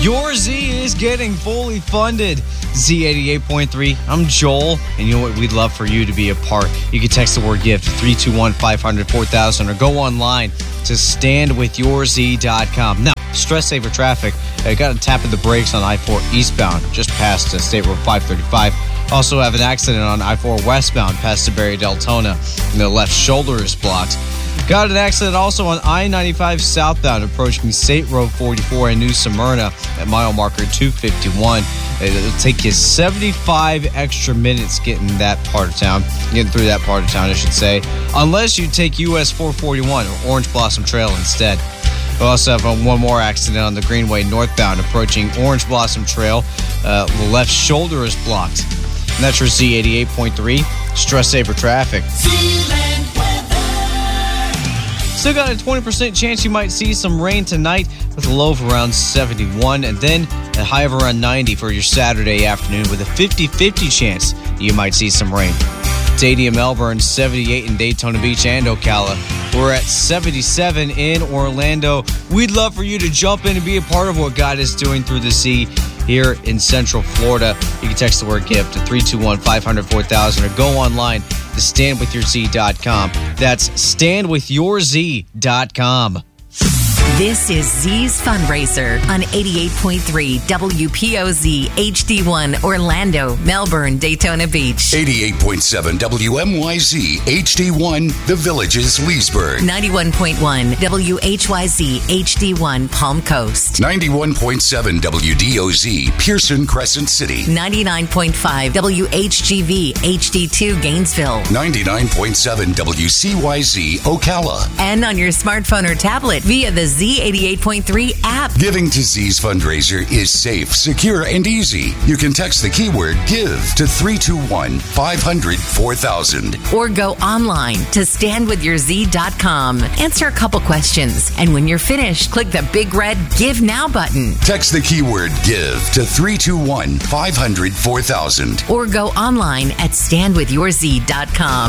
Your Z is getting fully funded. Z88.3. I'm Joel, and you know what? We'd love for you to be a part. You can text the word GIFT to 321-500-4000 or go online to standwithyourz.com. Now, stress saver traffic. Got to tap in the brakes on I-4 eastbound, just past State Road 535. Also have an accident on I-4 westbound past Barry Deltona, and the left shoulder is blocked. Got an accident also on I-95 southbound approaching State Road 44 in New Smyrna at mile marker 251. It'll take you 75 extra minutes getting through that part of town, I should say, unless you take US 441 or Orange Blossom Trail instead. We also have one more accident on the Greenway northbound approaching Orange Blossom Trail. The left shoulder is blocked. And that's your Z88.3 stress saver traffic. Still got a 20% chance you might see some rain tonight with a low of around 71 and then a high of around 90 for your Saturday afternoon with a 50-50 chance you might see some rain. It's 80 in Melbourne, 78 in Daytona Beach and Ocala. We're at 77 in Orlando. We'd love for you to jump in and be a part of what God is doing through the sea here in Central Florida. You can text the word GIFT to 321-500-4000 or go online to standwithyourz.com. That's standwithyourz.com. This is Z's Fundraiser on 88.3 WPOZ HD1 Orlando, Melbourne, Daytona Beach. 88.7 WMYZ HD1 The Villages, Leesburg. 91.1 WHYZ HD1 Palm Coast. 91.7 WDOZ Pearson Crescent City. 99.5 WHGV HD2 Gainesville. 99.7 WCYZ Ocala. And on your smartphone or tablet via the Z88.3 app. Giving to Z's Fundraiser is safe, secure, and easy. You can text the keyword GIVE to 321-500-4000. Or go online to standwithyourz.com. Answer a couple questions. And when you're finished, click the big red Give Now button. Text the keyword GIVE to 321-500-4000. Or go online at standwithyourz.com.